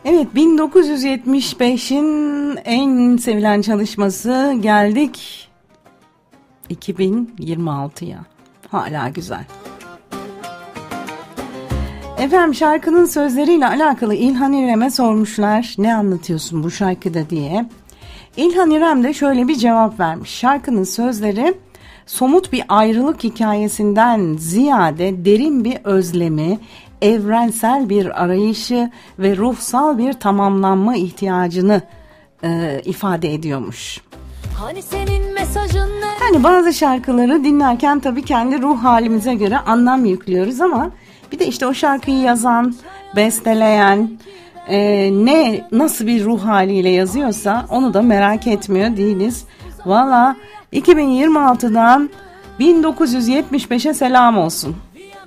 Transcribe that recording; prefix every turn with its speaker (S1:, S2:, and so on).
S1: Evet, 1975'in en sevilen çalışması, geldik 2026'ya. Hala güzel. Efendim, şarkının sözleriyle alakalı İlhan İrem'e sormuşlar, ne anlatıyorsun bu şarkıda diye. İlhan İrem de şöyle bir cevap vermiş. Şarkının sözleri somut bir ayrılık hikayesinden ziyade derin bir özlemi, evrensel bir arayışı ve ruhsal bir tamamlanma ihtiyacını ifade ediyormuş.
S2: Hani senin mesajın ne?
S1: Yani bazı şarkıları dinlerken tabii kendi ruh halimize göre anlam yüklüyoruz ama bir de işte o şarkıyı yazan, besteleyen nasıl bir ruh haliyle yazıyorsa onu da merak etmiyor değiliz. Valla 2026'dan 1975'e selam olsun.